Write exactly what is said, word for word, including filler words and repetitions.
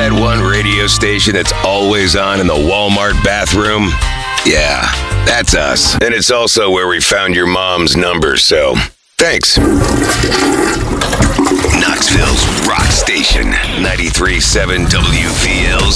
that one radio station that's always on in the Walmart bathroom? Yeah, that's us. And it's also where we found your mom's number, so thanks. Knoxville's rock station, ninety-three point seven W V L